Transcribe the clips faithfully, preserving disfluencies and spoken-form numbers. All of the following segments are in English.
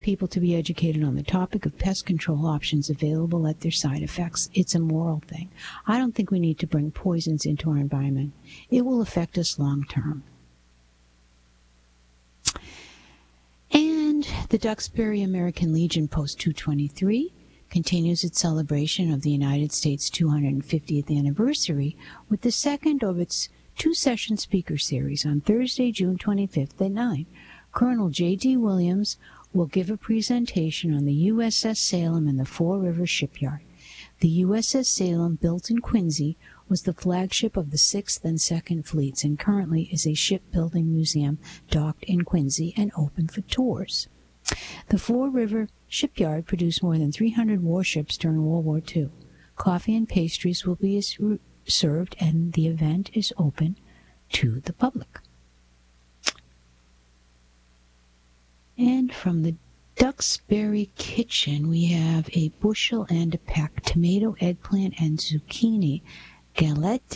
people to be educated on the topic of pest control options available at their side effects. It's a moral thing. I don't think we need to bring poisons into our environment. It will affect us long term. And the Duxbury American Legion Post two twenty-three continues its celebration of the United States two hundred fiftieth anniversary with the second of its two-session speaker series on Thursday, June twenty-fifth at nine. Colonel J D. Williams will give a presentation on the U S S Salem and the Four Rivers Shipyard. The U S S Salem, built in Quincy, was the flagship of the sixth and second Fleets and currently is a shipbuilding museum docked in Quincy and open for tours. The Four River Shipyard produced more than three hundred warships during World War Two. Coffee and pastries will be served, and the event is open to the public. And from the Duxbury Kitchen, we have a bushel and a peck tomato, eggplant, and zucchini galette,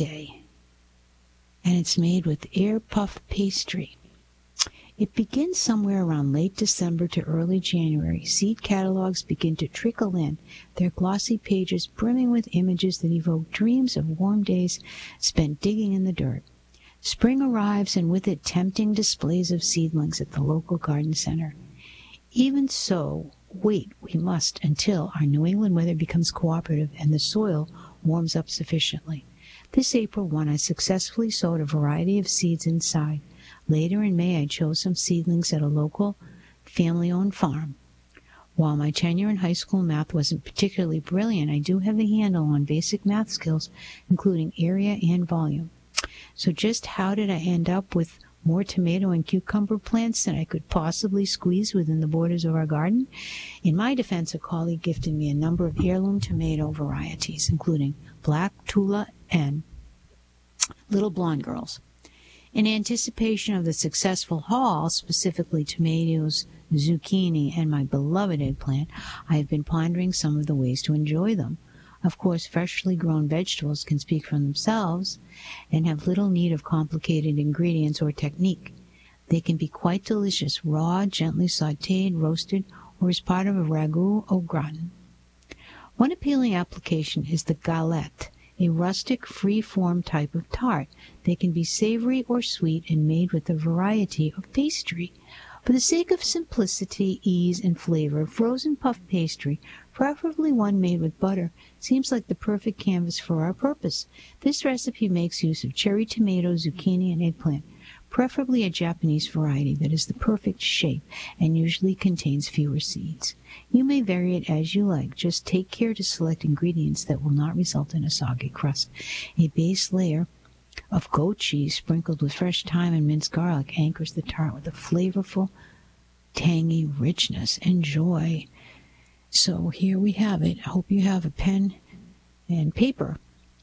and it's made with air puff pastry. It begins somewhere around late December to early January. Seed catalogs begin to trickle in, their glossy pages brimming with images that evoke dreams of warm days spent digging in the dirt. Spring arrives, and with it tempting displays of seedlings at the local garden center. Even so, wait we must until our New England weather becomes cooperative and the soil warms up sufficiently. This April first, I successfully sowed a variety of seeds inside. Later in May, I chose some seedlings at a local family-owned farm. While my tenure in high school math wasn't particularly brilliant, I do have a handle on basic math skills, including area and volume. So just how did I end up with more tomato and cucumber plants than I could possibly squeeze within the borders of our garden? In my defense, a colleague gifted me a number of heirloom tomato varieties, including Black Tula and Little Blonde Girls. In anticipation of the successful haul, specifically tomatoes, zucchini, and my beloved eggplant, I have been pondering some of the ways to enjoy them. Of course, freshly grown vegetables can speak for themselves and have little need of complicated ingredients or technique. They can be quite delicious, raw, gently sautéed, roasted, or as part of a ragout au gratin. One appealing application is the galette, a rustic, free-form type of tart. They can be savory or sweet and made with a variety of pastry. For the sake of simplicity, ease, and flavor, frozen puff pastry, preferably one made with butter, seems like the perfect canvas for our purpose. This recipe makes use of cherry tomato, zucchini, and eggplant, preferably a Japanese variety that is the perfect shape and usually contains fewer seeds. You may vary it as you like. Just take care to select ingredients that will not result in a soggy crust. A base layer of goat cheese sprinkled with fresh thyme and minced garlic anchors the tart with a flavorful, tangy richness. Enjoy. So here we have it. I hope you have a pen and paper.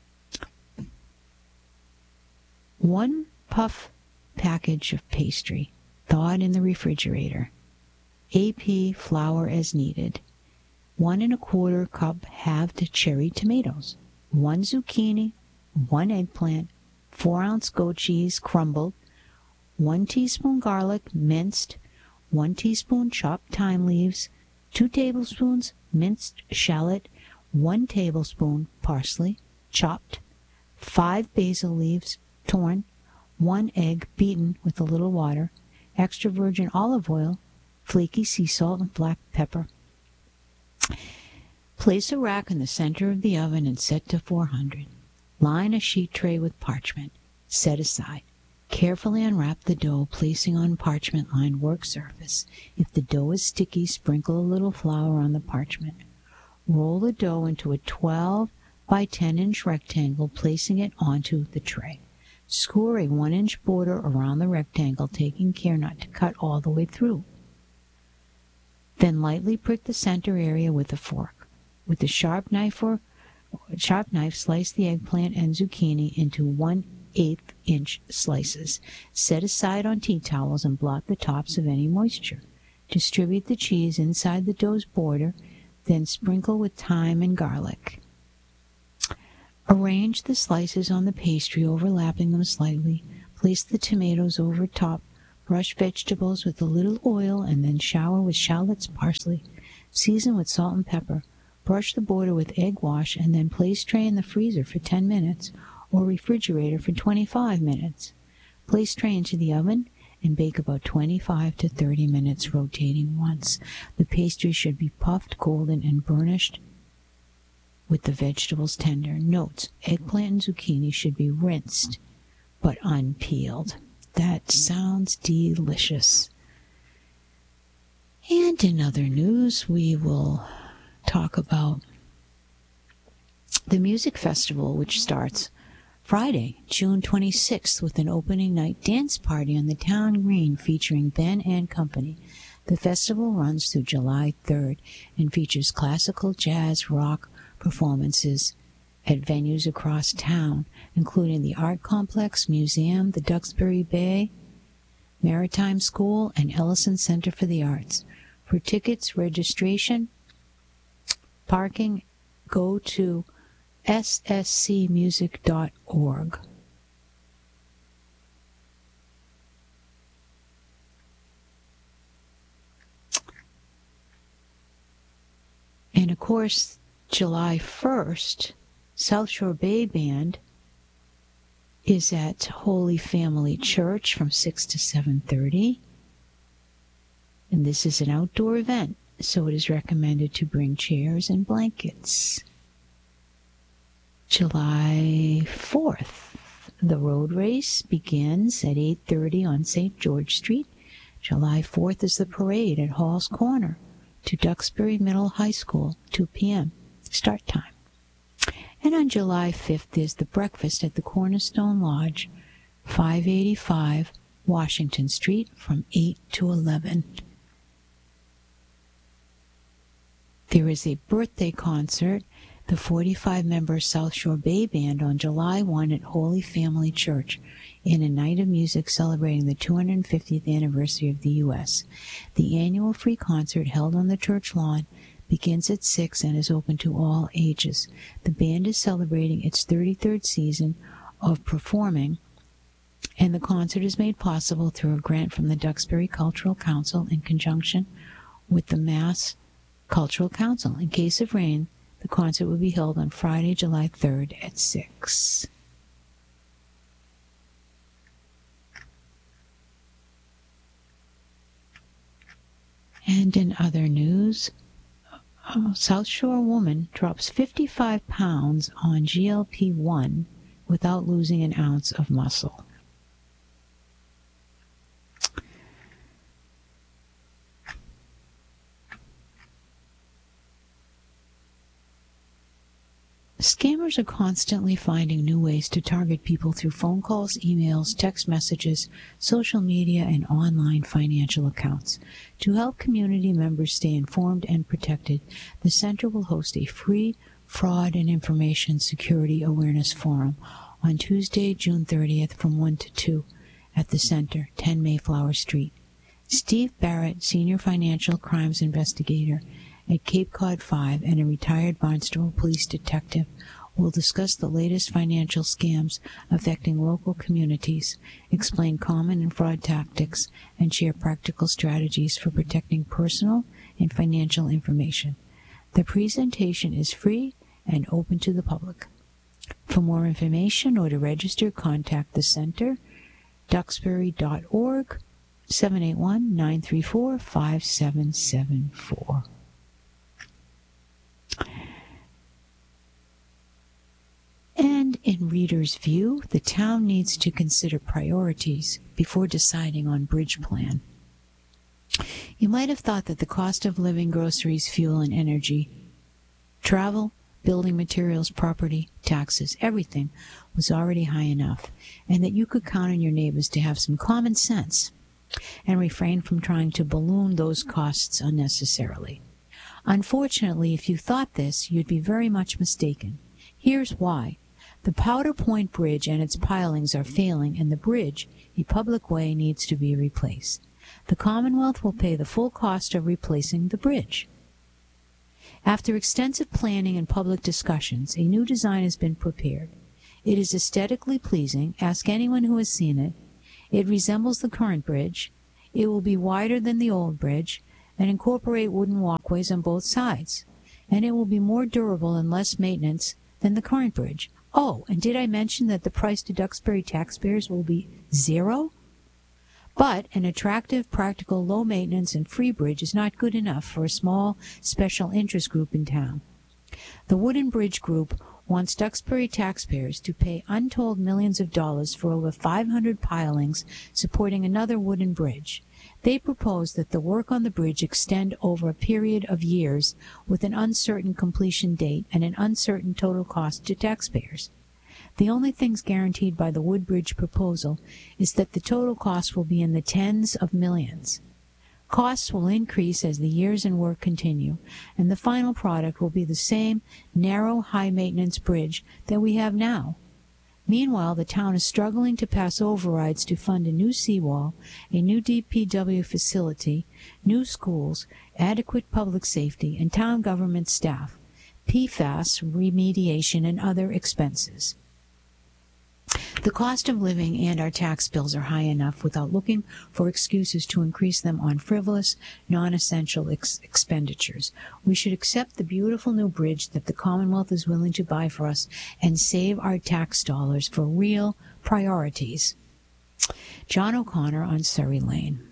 One puff package of pastry, thawed in the refrigerator. A P flour as needed. One and a quarter cup halved cherry tomatoes. One zucchini. One eggplant. Four ounce goat cheese crumbled. One teaspoon garlic minced. One teaspoon chopped thyme leaves. Two tablespoons minced shallot. One tablespoon parsley chopped. Five basil leaves torn. One egg beaten with a little water, extra virgin olive oil, flaky sea salt, and black pepper. Place a rack in the center of the oven and set to four hundred. Line a sheet tray with parchment. Set aside. Carefully unwrap the dough, placing on parchment-lined work surface. If the dough is sticky, sprinkle a little flour on the parchment. Roll the dough into a twelve by ten inch rectangle, placing it onto the tray. Score a one inch border around the rectangle, taking care not to cut all the way through. Then lightly prick the center area with a fork. With a sharp knife or sharp knife, slice the eggplant and zucchini into one eighth inch slices. Set aside on tea towels and blot the tops of any moisture. Distribute the cheese inside the dough's border, then sprinkle with thyme and garlic. Arrange the slices on the pastry, overlapping them slightly. Place the tomatoes over top, Brush vegetables with a little oil and then shower with shallots, parsley. Season with salt and pepper. Brush the border with egg wash and then place tray in the freezer for ten minutes or refrigerator for twenty-five minutes. Place tray into the oven and bake about twenty-five to thirty minutes, rotating once. The pastry should be puffed, golden, and burnished with the vegetables tender. Notes: eggplant and zucchini should be rinsed but unpeeled. That sounds delicious. And in other news, we will talk about the music festival, which starts Friday, June twenty-sixth, with an opening night dance party on the town green featuring Ben and Company. The festival runs through July third and features classical, jazz, rock performances at venues across town, including the Art Complex, Museum, the Duxbury Bay Maritime School, and Ellison Center for the Arts. For tickets, registration, parking, go to s s c music dot org. And of course, July first, South Shore Bay Band is at Holy Family Church from six to seven thirty. And this is an outdoor event, so it is recommended to bring chairs and blankets. July fourth, the road race begins at eight thirty on Saint George Street. July fourth is the parade at Hall's Corner to Duxbury Middle High School, two p.m. start time. And on July fifth is the breakfast at the Cornerstone Lodge, five eighty-five Washington Street, from eight to eleven. There is a birthday concert, the forty-five member South Shore Bay Band, on July first at Holy Family Church, in a night of music celebrating the two hundred fiftieth anniversary of the U S The annual free concert, held on the church lawn, begins at six and is open to all ages. The band is celebrating its thirty-third season of performing, and the concert is made possible through a grant from the Duxbury Cultural Council in conjunction with the Mass Cultural Council. In case of rain, the concert will be held on Friday, July third at six. And in other news, uh, South Shore woman drops fifty-five pounds on G L P one without losing an ounce of muscle. Scammers are constantly finding new ways to target people through phone calls, emails, text messages, social media, and online financial accounts. To help community members stay informed and protected, the Center will host a free Fraud and Information Security Awareness Forum on Tuesday, June thirtieth from one to two at the Center, ten Mayflower Street. Steve Barrett, Senior Financial Crimes Investigator at Cape Cod five and a retired Barnstable police detective, will discuss the latest financial scams affecting local communities, explain common and fraud tactics, and share practical strategies for protecting personal and financial information. The presentation is free and open to the public. For more information or to register, contact the Center, duxbury dot org, seven eight one, nine three four, five seven seven four. And in Reader's View, the town needs to consider priorities before deciding on bridge plan. You might have thought that the cost of living, groceries, fuel, and energy, travel, building materials, property, taxes, everything was already high enough, and that you could count on your neighbors to have some common sense and refrain from trying to balloon those costs unnecessarily. Unfortunately, if you thought this, you'd be very much mistaken. Here's why. The Powder Point Bridge and its pilings are failing, and the bridge, a public way, needs to be replaced. The Commonwealth will pay the full cost of replacing the bridge. After extensive planning and public discussions, a new design has been prepared. It is aesthetically pleasing. Ask anyone who has seen it. It resembles the current bridge, It will be wider than the old bridge and incorporate wooden walkways on both sides, and it will be more durable and less maintenance than the current bridge. Oh, and did I mention that the price to Duxbury taxpayers will be zero? But an attractive, practical, low-maintenance, and free bridge is not good enough for a small, special interest group in town. The Wooden Bridge Group wants Duxbury taxpayers to pay untold millions of dollars for over five hundred pilings supporting another wooden bridge. They propose that the work on the bridge extend over a period of years with an uncertain completion date and an uncertain total cost to taxpayers. The only things guaranteed by the Woodbridge proposal is that the total cost will be in the tens of millions. Costs will increase as the years and work continue, and the final product will be the same narrow, high-maintenance bridge that we have now. Meanwhile, the town is struggling to pass overrides to fund a new seawall, a new D P W facility, new schools, adequate public safety, and town government staff, P FAS remediation, and other expenses. The cost of living and our tax bills are high enough without looking for excuses to increase them on frivolous, non-essential ex- expenditures. We should accept the beautiful new bridge that the Commonwealth is willing to buy for us and save our tax dollars for real priorities. John O'Connor on Surrey Lane.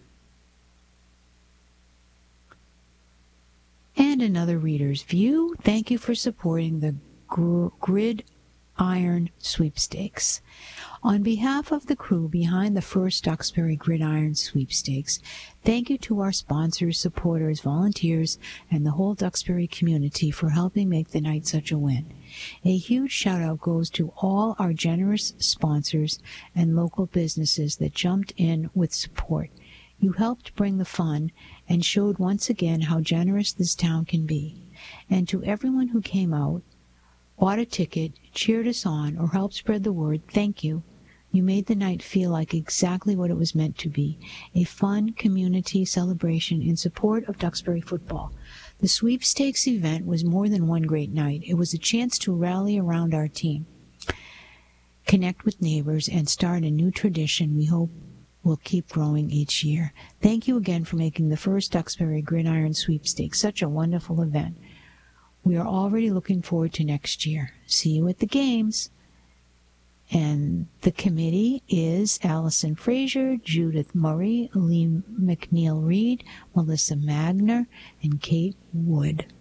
And another reader's view. Thank you for supporting the gr- grid Iron Sweepstakes. On behalf of the crew behind the first Duxbury Gridiron Sweepstakes, thank you to our sponsors, supporters, volunteers, and the whole Duxbury community for helping make the night such a win. A huge shout-out goes to all our generous sponsors and local businesses that jumped in with support. You helped bring the fun and showed once again how generous this town can be. And to everyone who came out, bought a ticket, cheered us on, or helped spread the word, thank you. You made the night feel like exactly what it was meant to be, a fun community celebration in support of Duxbury football. The sweepstakes event was more than one great night. It was a chance to rally around our team, connect with neighbors, and start a new tradition we hope will keep growing each year. Thank you again for making the first Duxbury Gridiron Sweepstakes such a wonderful event. We are already looking forward to next year. See you at the games. And the committee is Allison Fraser, Judith Murray, Lee McNeil Reed, Melissa Magner, and Kate Wood.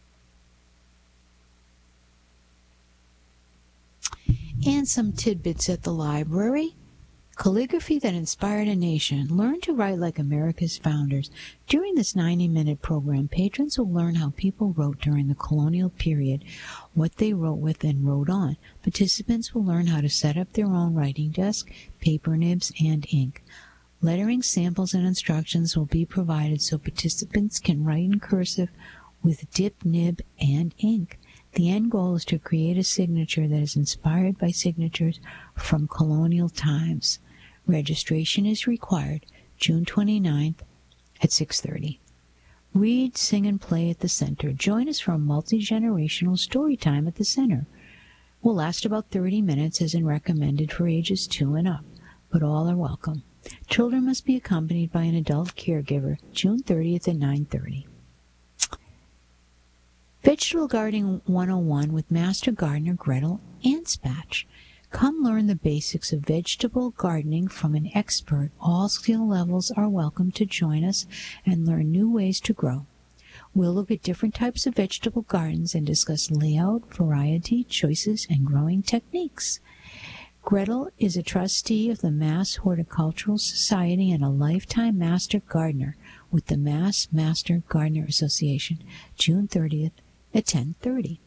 And some tidbits at the library. Calligraphy that inspired a nation. Learn to write like America's founders. During this ninety-minute program, patrons will learn how people wrote during the colonial period, what they wrote with and wrote on. Participants will learn how to set up their own writing desk, paper nibs, and ink. Lettering samples and instructions will be provided so participants can write in cursive with dip, nib, and ink. The end goal is to create a signature that is inspired by signatures from colonial times. Registration is required June twenty-ninth at six thirty. Read, sing, and play at the center. Join us for a multi-generational story time at the center. Will last about thirty minutes, as in recommended for ages two and up, but all are welcome. Children must be accompanied by an adult caregiver, June thirtieth at nine thirty. Vegetable Gardening one oh one with Master Gardener Gretel Anspach. Come learn the basics of vegetable gardening from an expert. All skill levels are welcome to join us and learn new ways to grow. We'll look at different types of vegetable gardens and discuss layout, variety, choices, and growing techniques. Gretel is a trustee of the Mass Horticultural Society and a lifetime Master Gardener with the Mass Master Gardener Association, June thirtieth at ten thirty.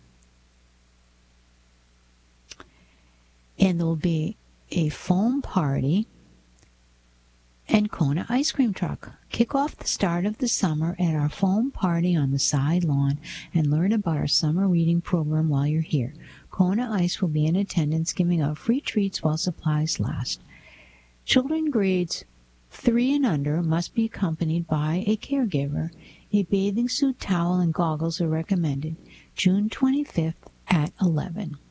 And there will be a foam party and Kona ice cream truck. Kick off the start of the summer at our foam party on the side lawn and learn about our summer reading program while you're here. Kona Ice will be in attendance giving out free treats while supplies last. Children grades three and under must be accompanied by a caregiver. A bathing suit, towel, and goggles are recommended. June twenty-fifth at eleven.